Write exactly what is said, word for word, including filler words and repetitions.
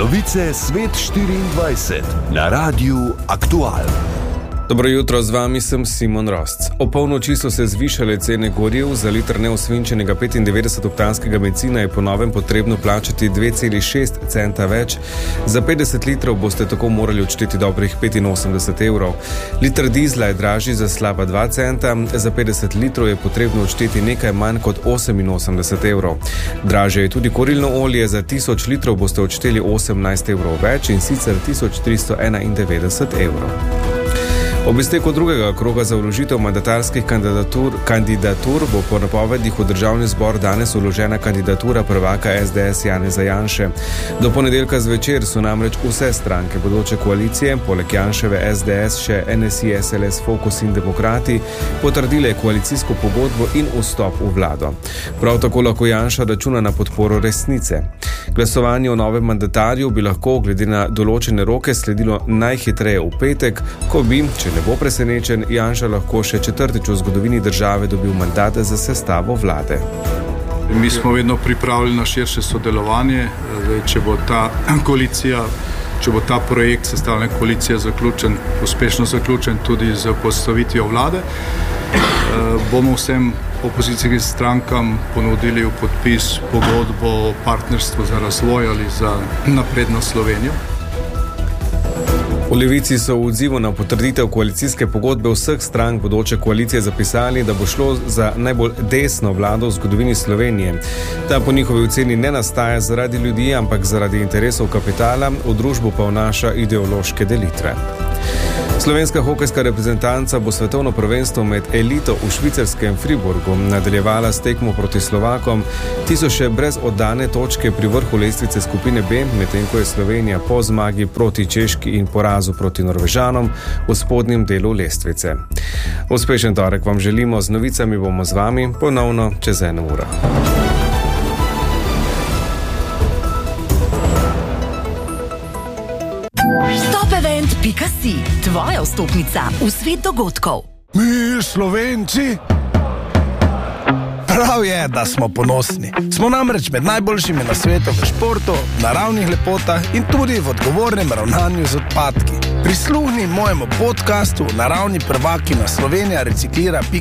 Novice Svet štiriindvajset na Radiu Aktual. Dobro jutro, z vami sem Simon Rosc. O polnoči so se zvišale cene goriv. Za liter neosvinčenega petindevetdesetoktanskega bencina je po novem potrebno plačati dve celi šest centa več. Za petdeset litrov boste tako morali odšteti dobrih petinosemdeset evrov. Liter dizla je dražji za slaba dva centa, za petdeset litrov je potrebno odšteti nekaj manj kot oseminosemdeset evrov. Dražje je tudi kurilno olje, za tisoč litrov boste odšteli osemnajst evrov več, in sicer tisoč tristo enaindevetdeset evrov. Ob izteku drugega kroga za vložitev mandatarskih kandidatur, kandidatur bo po napovedih v državni zbor danes vložena kandidatura prvaka es de es Janeza Janše. Do ponedeljka zvečer so namreč vse stranke bodoče koalicije, poleg Janševe es de es še en es i, es el es, Fokus in Demokrati, potrdile koalicijsko pogodbo in vstop v vlado. Prav tako lahko Janša računa na podporo Resnice. Glasovanje o novem mandatarju bi lahko glede na določene roke sledilo najhitreje v petek, ko bi, če ne bo presenečen, Janša lahko še četrtič v zgodovini države dobil mandat za sestavo vlade. Mi smo vedno pripravljeni na širše sodelovanje. Če bo ta koalicija, če bo ta projekt sestavljanja koalicije zaključen, uspešno zaključen tudi z postavitvijo vlade, bomo vsem opozicijskim strankam ponudili v podpis pogodbo o partnerstvu za razvoj ali za napredno Slovenijo. V Levici so v odzivu na potrditev koalicijske pogodbe vseh strank bodoče koalicije zapisali, da bo šlo za najbolj desno vlado v zgodovini Slovenije. Ta po njihovi oceni ne nastaja zaradi ljudi, ampak zaradi interesov kapitala, v družbo pa vnaša ideološke delitve. Slovenska hokejska reprezentanca bo svetovno prvenstvo med elito v švicarskem Friburgu nadaljevala s tekmo proti Slovakom. Ti so še brez oddane točke pri vrhu lestvice skupine B, medtem ko je Slovenija po zmagi proti Češki in porazu proti Norvežanom v spodnjem delu lestvice. Uspešen torek vam želimo, z novicami bomo z vami ponovno čez eno uro. Topevent pika si, tvoja vstopnica v svet dogodkov. Mi, Slovenci, prav je, da smo ponosni. Smo namreč med najboljšimi na svetu v športu, naravnih lepotah in tudi v odgovornem ravnanju z odpadki. Prisluhni mojemu podcastu Naravni prvaki na slovenija reciklira pika